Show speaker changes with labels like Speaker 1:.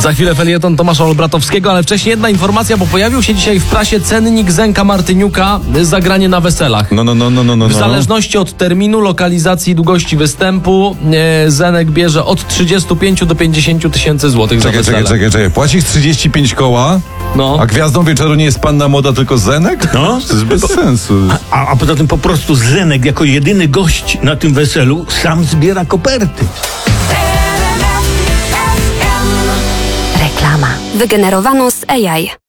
Speaker 1: Za chwilę felieton Tomasza Olbratowskiego, ale wcześniej jedna informacja, bo pojawił się dzisiaj w prasie cennik Zenka Martyniuka za granie na weselach.
Speaker 2: No.
Speaker 1: W zależności od terminu, lokalizacji i długości występu Zenek bierze od 35 do 50 tysięcy złotych za wesele.
Speaker 2: Czekaj. Płacisz 35 koła,
Speaker 1: No.
Speaker 2: a gwiazdą wieczoru nie jest panna moda, tylko Zenek?
Speaker 3: No.
Speaker 2: To jest bez sensu.
Speaker 3: A poza tym po prostu Zenek jako jedyny gość na tym weselu sam zbiera koperty.
Speaker 4: Reklama. Wygenerowano z AI.